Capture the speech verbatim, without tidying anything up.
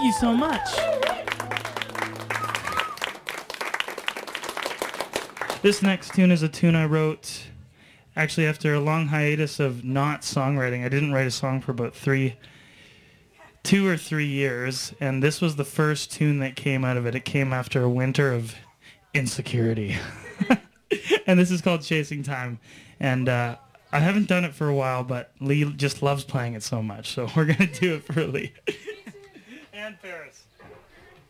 Thank you so much. This next tune is a tune I wrote actually after a long hiatus of not songwriting. I didn't write a song for about three, two or three years, and this was the first tune that came out of it. It came after a winter of insecurity. And this is called Chasing Time. And uh, I haven't done it for a while, but Lee just loves playing it so much, so we're going to do it for Lee. And Paris.